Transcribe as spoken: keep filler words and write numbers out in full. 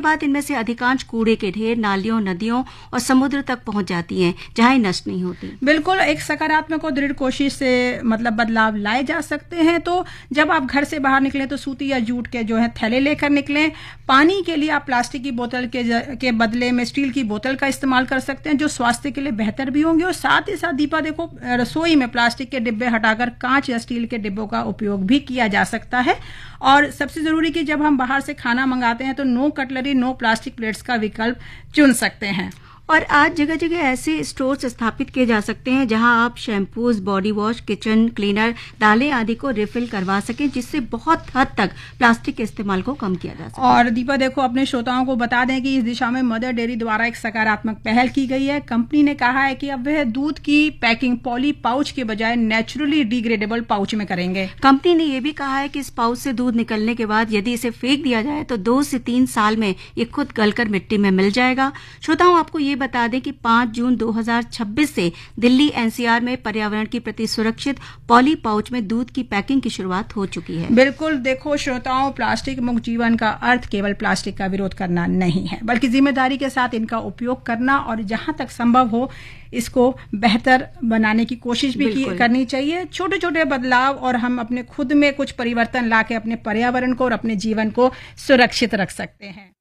बाद इनमें से अधिकांश कूड़े के ढेर नालियों, नदियों और समुद्र तक पहुंच जाती हैं, जहां ये नष्ट नहीं होती। बिल्कुल, एक सकारात्मक और दृढ़ कोशिश से मतलब बदलाव लाए जा सकते हैं। तो जब आप घर से बाहर निकलें तो सूती या जूट के जो है थैले लेकर निकलें। पानी के लिए आप प्लास्टिक की बोतल के के बदले में स्टील की बोतल का इस्तेमाल कर सकते हैं, जो स्वास्थ्य के लिए बेहतर भी होंगे। और साथ ही साथ दीपा देखो, रसोई में प्लास्टिक के डिब्बे हटाकर कांच या स्टील के डिब्बों का उपयोग भी किया जा सकता है। और सबसे जरूरी कि जब हम बाहर से खाना मंगाते हैं तो no cutlery, no plastic plates का विकल्प चुन सकते हैं। और आज जगह जगह ऐसे स्टोर्स स्थापित किए जा सकते हैं जहां आप shampoos, body wash, kitchen cleaner, दालें आदि को रिफिल करवा सकें, जिससे बहुत हद तक प्लास्टिक के इस्तेमाल को कम किया जा सके। और दीपा देखो, अपने श्रोताओं को बता दें कि इस दिशा में मदर डेयरी द्वारा एक सकारात्मक पहल की गई है। कंपनी ने कहा है कि अब वह दूध की पैकिंग पॉली पाउच के बजाय नेचुरली डिग्रेडेबल पाउच में करेंगे। कंपनी ने यह भी कहा है कि इस पाउच से दूध निकलने के बाद यदि इसे फेंक दिया जाए तो दो से तीन साल में ये खुद गलकर मिट्टी में मिल जाएगा। श्रोताओं, आपको ये बता दें कि पाँच जून दो हज़ार छब्बीस से दिल्ली एनसीआर में पर्यावरण के प्रति सुरक्षित पॉली पाउच में दूध की पैकिंग की शुरुआत हो चुकी है। बिल्कुल, देखो श्रोताओं, प्लास्टिक मुक्त जीवन का अर्थ केवल प्लास्टिक का विरोध करना नहीं है, बल्कि जिम्मेदारी के साथ इनका उपयोग करना और जहां तक संभव हो इसको बेहतर बनाने की कोशिश भी करनी चाहिए। छोटे छोटे बदलाव और हम अपने खुद में कुछ परिवर्तन लाके अपने पर्यावरण को और अपने जीवन को सुरक्षित रख सकते हैं।